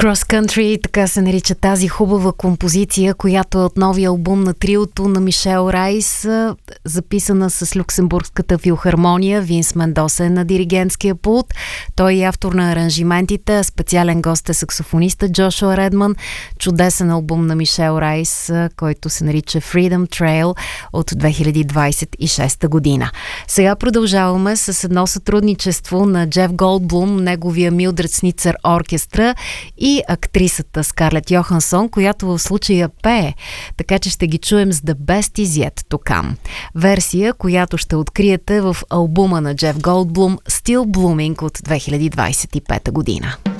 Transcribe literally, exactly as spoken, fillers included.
Cross Country, така се нарича тази хубава композиция, която е от новия албум на триото на Мишел Райс, записана с Люксембургската филхармония. Винс Мендоса е на диригентския пулт. Той е автор на аранжиментите, специален гост е саксофониста Джошуа Редман. Чудесен албум на Мишел Райс, който се нарича Freedom Trail от две хиляди двадесет и шеста година. Сега продължаваме с едно сътрудничество на Джеф Голдблум, неговия Милдред Сницер оркестра и актрисата Скарлет Йохансон, която в случая пее, така че ще ги чуем с The Best Is Yet To Come. Версия, която ще откриете в албума на Джеф Голдблум Still Blooming от две хиляди двадесет и пета година.